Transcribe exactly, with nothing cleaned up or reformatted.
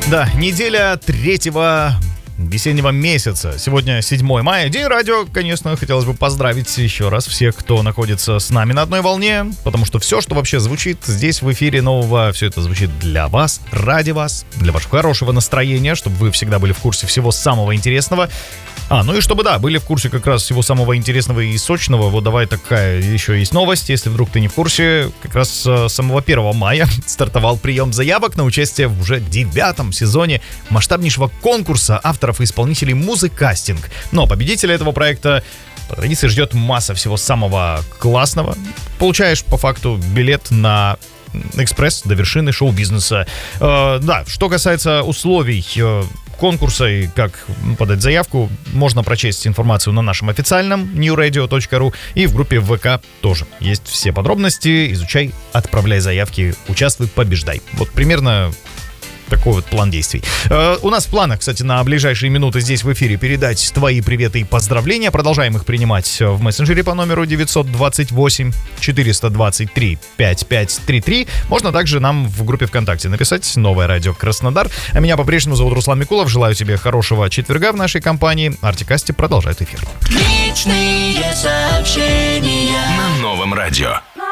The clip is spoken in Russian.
Да, неделя третьего весеннего месяца. Сегодня седьмое мая. День радио, конечно, хотелось бы поздравить еще раз всех, кто находится с нами на одной волне, потому что все, что вообще звучит здесь в эфире нового, все это звучит для вас, ради вас, для вашего хорошего настроения, чтобы вы всегда были в курсе всего самого интересного. А, ну и чтобы, да, были в курсе как раз всего самого интересного и сочного. Вот давай такая еще есть новость, если вдруг ты не в курсе. Как раз с самого первого мая стартовал прием заявок на участие в уже девятом сезоне масштабнейшего конкурса авторов и исполнителей «Музыкастинг». Но победителя этого проекта по традиции ждет масса всего самого классного. Получаешь по факту билет на экспресс до вершины шоу-бизнеса. Э, да, что касается условий э, конкурса и как подать заявку, можно прочесть информацию на нашем официальном нью радио точка ру и в группе ВК тоже есть все подробности. Изучай, отправляй заявки, участвуй, побеждай. Вот примерно такой вот план действий. Э, у нас в планах, кстати, на ближайшие минуты здесь в эфире передать твои приветы и поздравления. Продолжаем их принимать в мессенджере по номеру девятьсот двадцать восемь четыреста двадцать три пятьдесят пять тридцать три. Можно также нам в группе ВКонтакте написать «Новое радио Краснодар». А меня по-прежнему зовут Руслан Микулов. Желаю тебе хорошего четверга в нашей компании. Артикасти продолжает эфир. Личные сообщения На новом радио.